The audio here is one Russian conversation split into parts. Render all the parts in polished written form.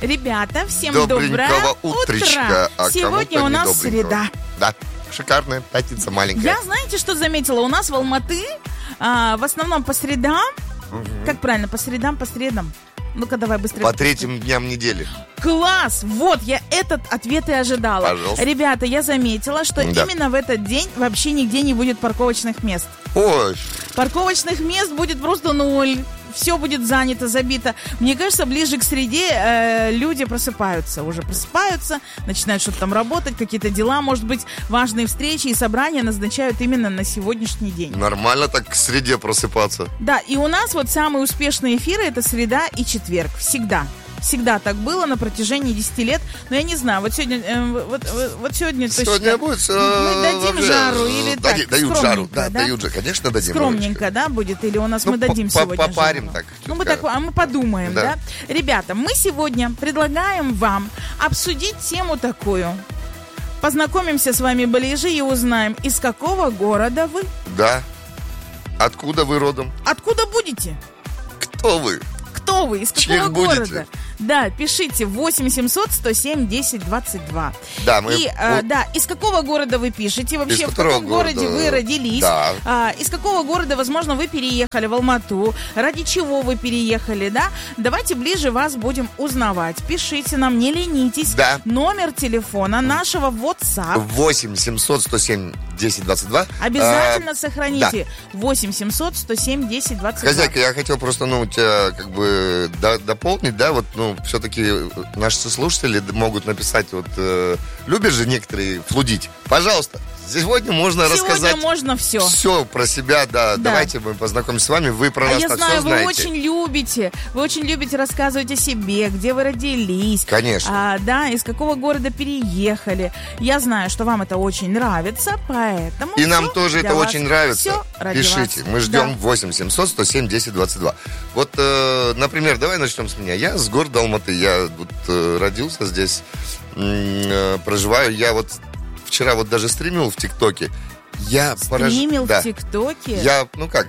Ребята, всем Добренького доброе утречка, утро. Сегодня у нас среда. Да, шикарная пятница маленькая. Я, знаете, что заметила? У нас в Алматы в основном по средам. Как правильно? По средам, по средам. Ну-ка, давай быстрее. По третьим дням недели. Класс! Вот, я этот ответ и ожидала. Пожалуйста. Ребята, я заметила, что именно в этот день вообще нигде не будет парковочных мест. Ой. Парковочных мест будет просто 0. Все будет занято, забито. Мне кажется, ближе к среде люди просыпаются, начинают что-то там работать, какие-то дела, может быть, важные встречи и собрания назначают именно на сегодняшний день. Нормально так к среде просыпаться. Да, и у нас вот самые успешные эфиры — это среда и четверг. Всегда. Всегда так было на протяжении 10 лет. Но я не знаю, вот сегодня Сегодня точно будет... мы дадим жару или так? Дают жару, да? дают жару, конечно, дадим. Скромненько, да, будет? Или у нас мы дадим сегодня попарим жару? так. Ну, мы подумаем, да? Ребята, мы сегодня предлагаем вам обсудить тему такую. Познакомимся с вами ближе и узнаем, из какого города вы. Да. Откуда вы родом? Откуда будете? Кто вы? Кто вы? Из какого города? Да, пишите 8-700-107-10-22. Да, мы... из какого города вы пишете? Вообще, в каком городе вы родились? Да. Из какого города, возможно, вы переехали в Алмату? Ради чего вы переехали, да? Давайте ближе вас будем узнавать. Пишите нам, не ленитесь. Да. Номер телефона нашего WhatsApp. 8-700-107-10-22. Обязательно сохраните. Да. 8-700-107-10-22. Хозяйка, я хотел просто, тебя как бы дополнить, да, вот, все-таки наши слушатели могут написать, любят же некоторые флудить. Пожалуйста, сегодня можно рассказать. Сегодня можно все. Все про себя, да. Давайте мы познакомимся с вами, вы про нас я все знаю, знаете. вы очень любите рассказывать о себе, где вы родились. Конечно. Из какого города переехали. Я знаю, что вам это очень нравится, поэтому... И нам тоже это очень нравится. Все ради Пишите, вас. мы ждем 8-700-107-10-22. Вот, например, давай начнем с меня. Я с города Алматы, я родился здесь, проживаю. Я вчера даже стримил в ТикТоке. Стримил в ТикТоке? Я,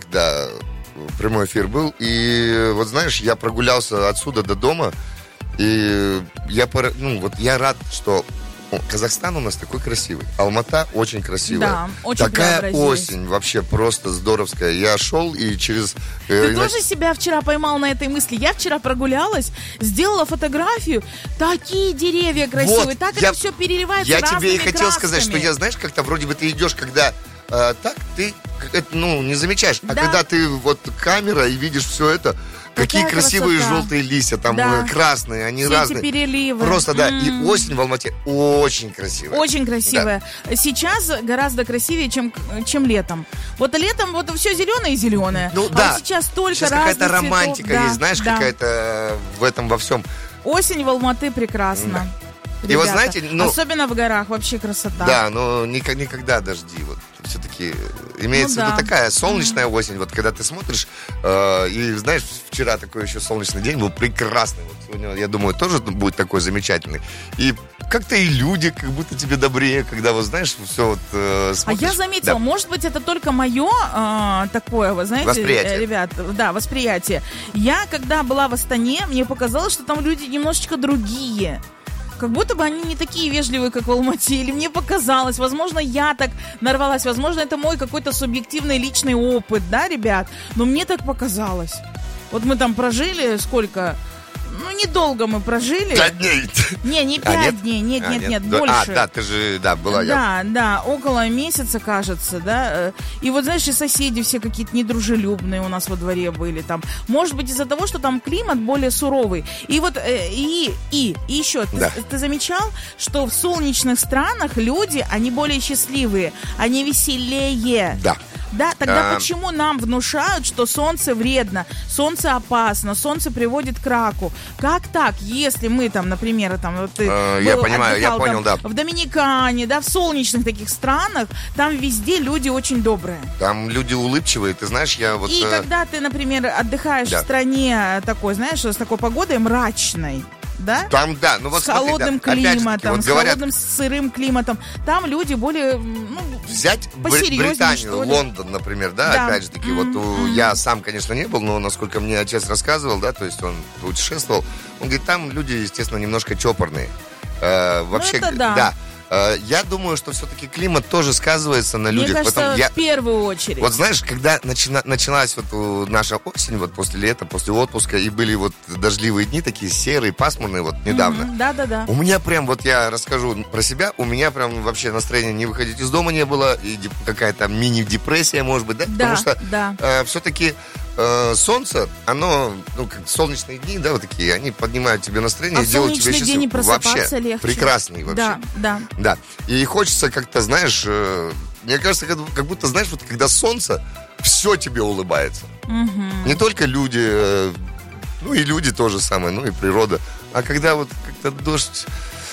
прямой эфир был. И знаешь, я прогулялся отсюда до дома. И я рад, что Казахстан у нас такой красивый. Алмата очень красивая. Да, очень такая осень вообще просто здоровская. Я шел и через... Ты тоже себя вчера поймал на этой мысли? Я вчера прогулялась, сделала фотографию. Такие деревья красивые, это все переливается разными красками. Я тебе и хотел сказать, что я, знаешь, как-то вроде бы ты идешь, когда так, ты не замечаешь. А когда ты камера и видишь все это... Какие красивые желтые листья, там красные, они все разные. Эти переливы. Просто, и осень в Алмате очень красивая. Очень красивая. Да. Сейчас гораздо красивее, чем летом. Летом все зеленое. А сейчас только разных какая-то романтика цветов. есть, знаешь, какая-то в этом во всем. Осень в Алматы прекрасна. Да. И знаете, особенно в горах, вообще красота. Да, но никогда дожди. Все-таки имеется в виду такая солнечная осень. Когда ты смотришь, и знаешь, вчера такой еще солнечный день был прекрасный. Сегодня, я думаю, тоже будет такой замечательный. И как-то и люди как будто тебе добрее, когда, знаешь, все смотришь. А я заметила, может быть, это только мое такое, вы знаете, восприятие. Ребят, восприятие. Я, когда была в Астане, мне показалось, что там люди немножечко другие. Как будто бы они не такие вежливые, как в Алмате. Или мне показалось. Возможно, я так нарвалась. Возможно, это мой какой-то субъективный личный опыт, да, ребят? Но мне так показалось. Мы там прожили сколько... недолго мы прожили. 5 дней. Не 5 дней. Нет, больше. Ты же, была. Да, около месяца, кажется, да. И знаешь, и соседи все какие-то недружелюбные у нас во дворе были там. Может быть, из-за того, что там климат более суровый. И еще, ты замечал, что в солнечных странах люди, они более счастливые, они веселее. Да. Да, тогда почему нам внушают, что солнце вредно, солнце опасно, солнце приводит к раку? Как так, если мы там, например, я понял, да. В Доминикане, да, в солнечных таких странах, там везде люди очень добрые. Там люди улыбчивые, ты знаешь, И когда ты, например, отдыхаешь в стране такой, знаешь, с такой погодой мрачной, да? Там, с холодным климатом, с холодным сырым климатом. Там люди более, взять Британию, Лондон, например, да, опять же таки, вот я сам, конечно, не был, но насколько мне отец рассказывал, да, то есть он путешествовал, он говорит, там люди, естественно, немножко чопорные. Вообще, да. Я думаю, что все-таки климат тоже сказывается на людях. Мне кажется, в первую очередь. Вот знаешь, когда началась вот наша осень, вот после лета, после отпуска, и были вот дождливые дни, такие серые, пасмурные, вот недавно. Да. У меня прям, вот я расскажу про себя, у меня прям вообще настроения не выходить из дома не было, и какая-то мини-депрессия, может быть, да? Потому что все-таки солнце, оно, как солнечные дни, да, вот такие, они поднимают тебе настроение и делают тебе счастливым. Вообще легче. Прекрасный вообще. Да. И хочется как-то, знаешь, мне кажется, как будто, знаешь, вот когда солнце, все тебе улыбается. Не только люди, и люди тоже самое, и природа. А когда вот как-то дождь...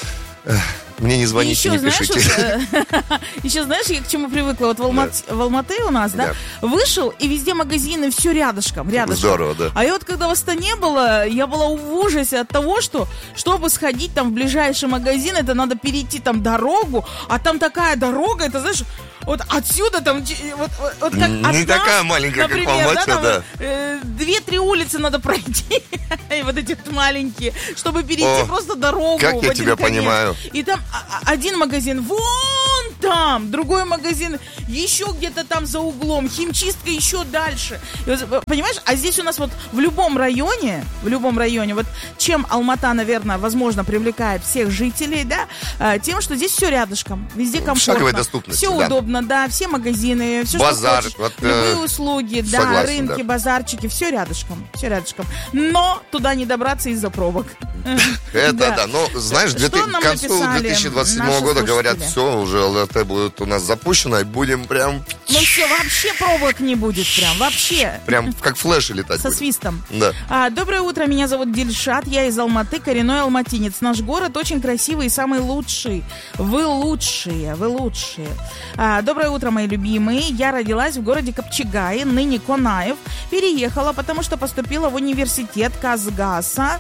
Мне не звоните, не пишите. Еще знаешь, я к чему привыкла? Вот в Алматы у нас, да, вышел, и везде магазины, все рядышком. Здорово, да. А я вот когда в Астане была, я была в ужасе от того, что, чтобы сходить там в ближайший магазин, это надо перейти там дорогу, а там такая дорога, это, знаешь, вот отсюда там, вот как не такая маленькая, например, как в Алмате, да. 2-3 улицы надо пройти, вот эти вот маленькие, чтобы перейти просто дорогу. Как я тебя понимаю. И там один магазин вон там, другой магазин еще где-то там за углом, химчистка еще дальше. И, понимаешь, а здесь у нас вот в любом районе, вот чем Алмата, наверное, возможно, привлекает всех жителей, да, тем, что здесь все рядышком, везде комфортно. Шаговая доступность. Все удобно, да, все магазины, все, базар, что хочешь, любые услуги, да, рынки, базарчики, все рядышком. Но туда не добраться из-за пробок. Это да. Но, знаешь, к концу 2027 года говорят, все, уже ЛРТ будет у нас запущено, и будем прям... Ну все, вообще пробок не будет прям, вообще. Прям как флеши летать со будет. Свистом. Да. Доброе утро, меня зовут Дильшат, я из Алматы, коренной алматинец. Наш город очень красивый и самый лучший. Вы лучшие. Доброе утро, мои любимые. Я родилась в городе Капчагай, ныне Конаев. Переехала, потому что поступила в университет Казгаса.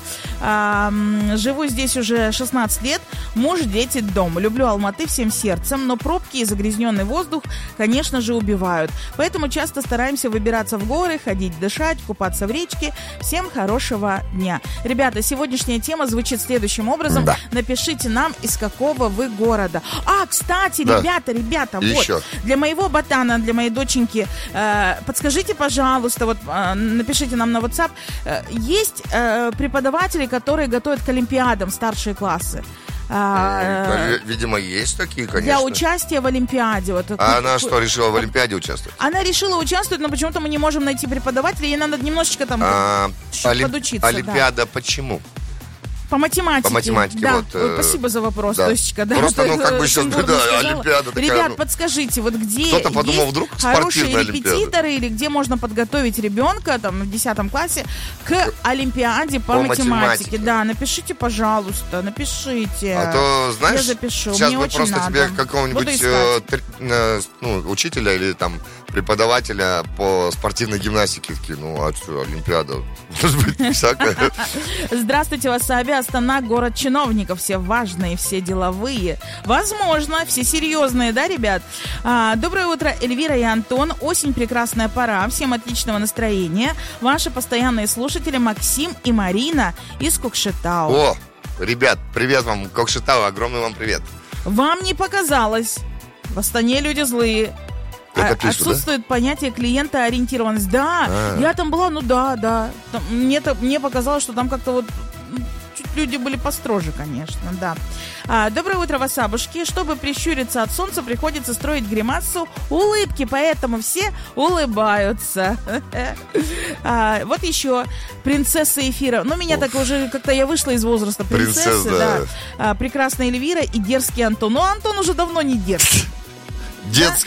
Живу здесь уже 16 лет. Муж, дети, дом. Люблю Алматы всем сердцем, но пробки и загрязненный воздух, конечно же, убивают. Поэтому часто стараемся выбираться в горы, ходить дышать, купаться в речке. Всем хорошего дня. Ребята, сегодняшняя тема звучит следующим образом. Да. Напишите нам, из какого вы города. Кстати, да. ребята, вот. Для моего ботана, для моей доченьки, подскажите, пожалуйста, вот напишите нам на WhatsApp. Есть преподаватели, которые готовят к олимпиадам старшие классы. Видимо, есть такие, конечно. Для участия в Олимпиаде. Она что, решила в Олимпиаде участвовать? Она решила участвовать, но почему-то мы не можем найти преподавателя, ей надо немножечко там подучиться. Олимпиада почему? По математике. Да. Вот, спасибо за вопрос, да. Дочечка. Да, просто, как бы сейчас, Олимпиада такая. Ребят, подскажите, вот где кто-то подумал, есть вдруг хорошие Олимпиада. репетиторы, или где можно подготовить ребенка там в 10 классе к Олимпиаде по математике. Да, напишите, пожалуйста, напишите. А то, знаешь, я запишу. сейчас мне бы очень просто надо. тебе какого-нибудь учителя или там преподавателя по спортивной гимнастике такие, что, Олимпиада, может быть, всякое. Здравствуйте, Васаби, Астана, город чиновников, все важные, все деловые. Возможно, все серьезные, да, ребят? Доброе утро, Эльвира и Антон. Осень, прекрасная пора. Всем отличного настроения. Ваши постоянные слушатели Максим и Марина из Кокшетау. О, ребят, привет вам, Кокшетау, огромный вам привет. Вам не показалось? В Астане люди злые. Отсутствует понятие клиентоориентированность. Да, я там была, да. Мне показалось, что там как-то вот чуть люди были построже, конечно, да. Доброе утро, васабушки. Чтобы прищуриться от солнца, приходится строить гримасу улыбки, поэтому все улыбаются. Вот еще принцесса эфира. Меня так уже как-то я вышла из возраста принцессы. Да. Прекрасная Эльвира и дерзкий Антон. Антон уже давно не дерзкий. Детский.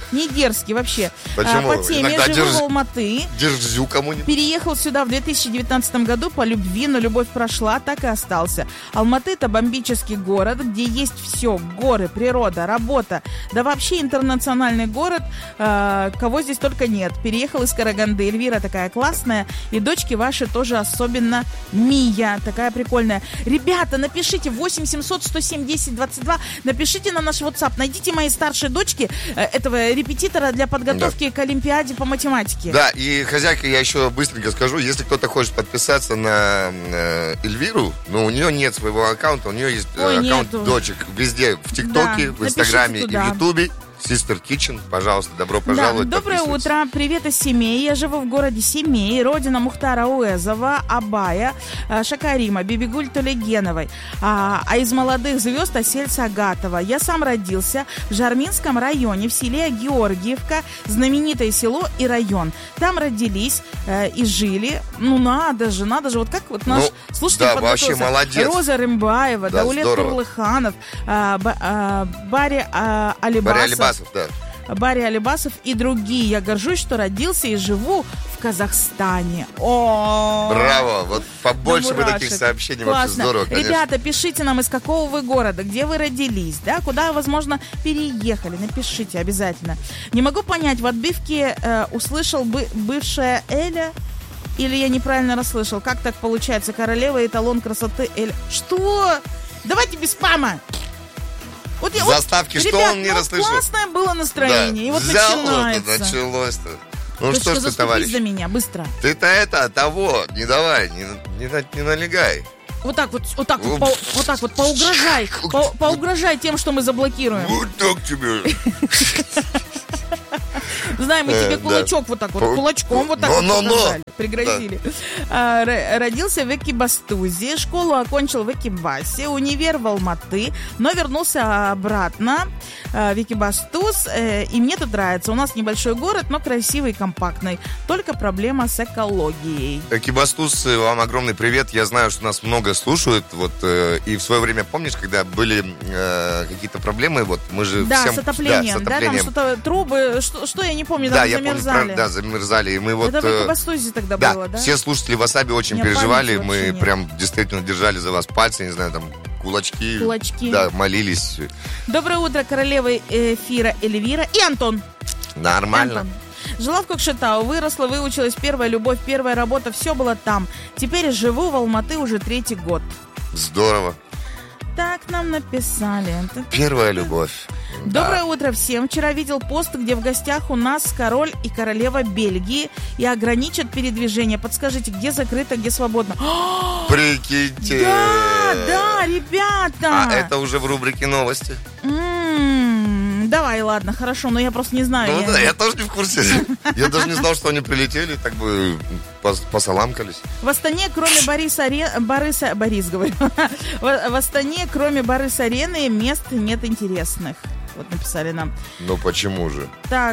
Не дерзкий вообще. Почему? По теме Иногда живу в Алматы. Держу кому-нибудь. Переехал сюда в 2019 году по любви, но любовь прошла, так и остался. Алматы — это бомбический город, где есть все. Горы, природа, работа. Да вообще интернациональный город. Кого здесь только нет. Переехал из Караганды. Эльвира такая классная. И дочки ваши тоже, особенно Мия. Такая прикольная. Ребята, напишите 8 700 107 10 22. Напишите на наш WhatsApp. Найдите моей старшей дочке этого репетитора для подготовки к Олимпиаде по математике. Да, и, хозяйка, я еще быстренько скажу, если кто-то хочет подписаться на Эльвиру, но у нее нет своего аккаунта, у нее есть аккаунт дочек везде, в ТикТоке, в Инстаграме и в Ютубе. Sister Kitchen, пожалуйста, добро пожаловать. Да, доброе утро, привет из Семей. Я живу в городе Семей, родина Мухтара Уэзова, Абая, Шакарима, Бибигуль Толегеновой. А из молодых звезд Асель Сагатова. Я сам родился в Жарминском районе, в селе Георгиевка, знаменитое село и район. Там родились и жили. Ну, надо же, вот как вот наш слушатель да, вообще молодец. Роза Рымбаева, да, Даулет Турлыханов, Барри Алибасов. Барри Алибасов и другие. Я горжусь, что родился и живу в Казахстане. Браво! Вот побольше бы таких сообщений. Классно. Вообще здорово, конечно. Ребята, пишите нам, из какого вы города, где вы родились, да, куда, возможно, переехали. Напишите обязательно. Не могу понять, в отбивке услышал бывшая Эля, или я неправильно расслышал. Как так получается? Королева, эталон красоты Эля. Что? Давайте без спама. Заставки, что ребят, он не расслышал? Классное было настроение, да. И вот начинается. Началось-то. Ну что ж ты, товарищ? За меня, быстро. Ты-то того, не давай, не налегай. Вот так вот поугрожай. Поугрожай тем, что мы заблокируем. Вот так тебе. Знаем, мы тебе кулачок вот так вот, кулачком вот так вот показали, пригрозили. Родился в Экибастузе, школу окончил в Экибасе, универ в Алматы, но вернулся обратно в Экибастуз, и мне тут нравится. У нас небольшой город, но красивый и компактный. Только проблема с экологией. Экибастуз, вам огромный привет. Я знаю, что нас много слушают. Вот, и в свое время, помнишь, когда были какие-то проблемы, вот мы же всем... С отоплением, да, там что-то трубы, что я не помню, там замерзали. Да, замерзали. И мы вот... Это в Экибастузе тогда было, да? Все слушатели Васаби очень переживали. Мы прям действительно держали за вас пальцы, не знаю, там, кулачки. Да, молились. Доброе утро, королева эфира Эльвира и Антон. Нормально. Антон. Жила в Кокшетау, выросла, выучилась, первая любовь, первая работа, все было там. Теперь живу в Алматы уже 3-й год. Здорово. Так нам написали. Первая любовь. Доброе утро всем. Вчера видел пост, где в гостях у нас король и королева Бельгии и ограничат передвижение. Подскажите, где закрыто, где свободно? Прикиньте. Да, ребята. А это уже в рубрике новости. Давай, ладно, хорошо, но я просто не знаю. Ну да, я тоже не в курсе. Я даже не знал, что они прилетели, так бы посаламкались. В Астане, кроме в Астане, кроме Борис-арены, мест нет интересных. Вот написали нам. Ну почему же? Так,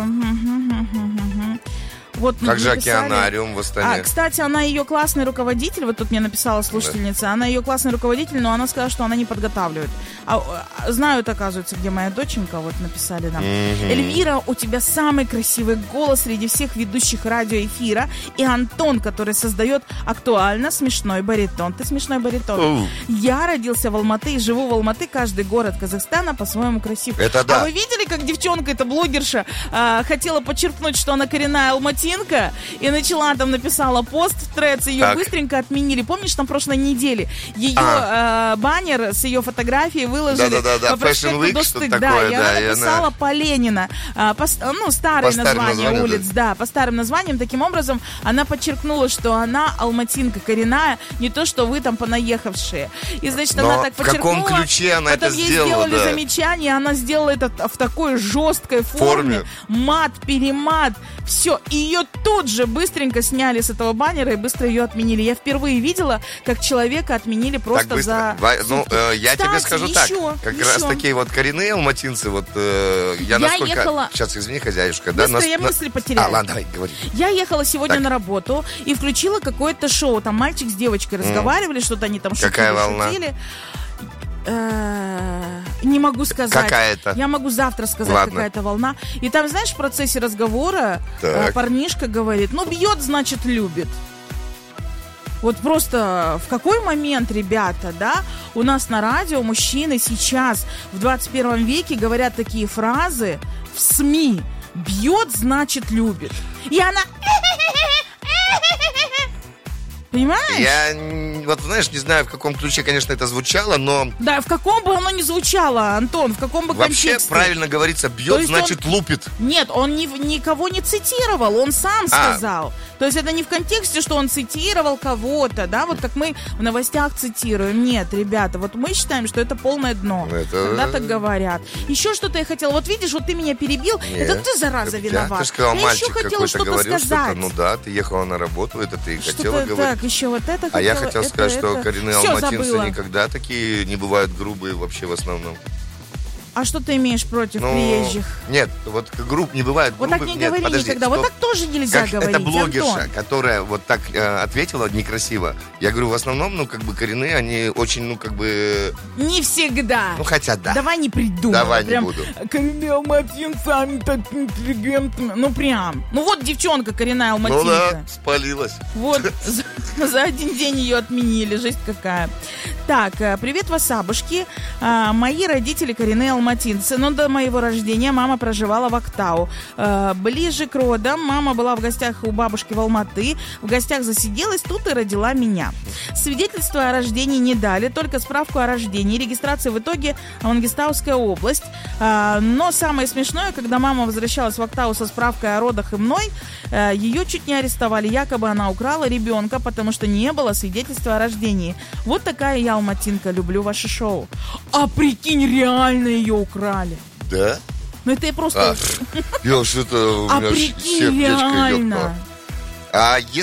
вот как же океанариум в Астане? Кстати, она ее классный руководитель. Вот тут мне написала слушательница. Да. Она ее классный руководитель, но она сказала, что она не подготавливает. Знают, оказывается, где моя доченька. Вот написали нам. Эльвира, у тебя самый красивый голос среди всех ведущих радиоэфира. И Антон, который создает актуально смешной баритон. Ты смешной баритон. Я родился в Алматы и живу в Алматы. Каждый город Казахстана по-своему красив. Это да. А вы видели, как девчонка, эта блогерша, хотела подчеркнуть, что она коренная алматинка? И написала пост в Threads, ее быстренько отменили. Помнишь, там прошлой неделе ее баннер с ее фотографией выложили по проспекту Достык. Да, и она написала Поленина. Старое название улиц, да, по старым названиям. Таким образом, она подчеркнула, что она алматинка коренная, не то, что вы там понаехавшие. И, значит, она так подчеркнула. В каком ключе она это сделала? Потом ей сделали замечание, она сделала это в такой жесткой форме. Мат, перемат, все. И ее тут же быстренько сняли с этого баннера и быстро ее отменили. Я впервые видела, как человека отменили просто за... Я тебе скажу так. Как раз такие вот коренные алматинцы, вот я насколько... ехала... Сейчас, извини, хозяюшка. Быстро, я мысли потеряла. Ладно, давай, говори. Я ехала сегодня на работу и включила какое-то шоу. Там мальчик с девочкой разговаривали, что-то они там шутили. Какая волна? Не могу сказать. Какая-то? Я могу завтра сказать, Ладно. какая-то волна. И там, знаешь, в процессе разговора парнишка говорит, ну, бьет, значит, любит. Вот просто в какой момент, ребята, да, у нас на радио мужчины сейчас в 21 веке говорят такие фразы в СМИ. Бьет, значит, любит. И она... Понимаешь? Я, вот знаешь, не знаю, в каком ключе, конечно, это звучало, но... Да, в каком бы оно ни звучало, Антон, в каком бы вообще контексте. правильно говорится, бьет, значит, лупит. Нет, он никого не цитировал, он сам сказал. То есть это не в контексте, что он цитировал кого-то, да, вот как мы в новостях цитируем. Нет, ребята, вот мы считаем, что это полное дно. Когда так говорят. Еще что-то я хотела, вот видишь, вот ты меня перебил, это ты, зараза, виноват. Ты сказал, я мальчик еще хотела какой-то что-то говорил сказать. что-то, ну да, ты ехала на работу, это ты Что-то хотела говорить. Так, еще вот это А я хотел сказать, что коренные алматинцы забыла. никогда такие не бывают грубые вообще в основном. А что ты имеешь против приезжих? Нет, вот групп не бывает Вот грубых. так не нет, говори подожди, никогда. Вот так тоже нельзя говорить, это блогерша, Антон. которая вот так ответила некрасиво. Я говорю, в основном, ну, как бы коренные, они очень, ну, как бы... Не всегда. Ну, хотя да. Давай не придумай. Давай не буду. Коренные алматинцы, они так интеллигентны. Ну, прям. Ну, вот девчонка коренная алматинка. Ну да, спалилась. Вот, за один день ее отменили. Жесть какая. Так, привет, васабушки. Мои родители коренные алматинцы, но до моего рождения мама проживала в Актау. Ближе к родам мама была в гостях у бабушки в Алматы. В гостях засиделась, тут и родила меня. Свидетельство о рождении не дали, только справку о рождении. Регистрация в итоге Мангистауская область. Но самое смешное, когда мама возвращалась в Актау со справкой о родах и мной, ее чуть не арестовали. Якобы она украла ребенка, потому что не было свидетельства о рождении. Вот такая я алматинка, люблю ваше шоу. А прикинь, реально ее украли. Да? Ну это я просто... Я что-то... А прикинь, реально. А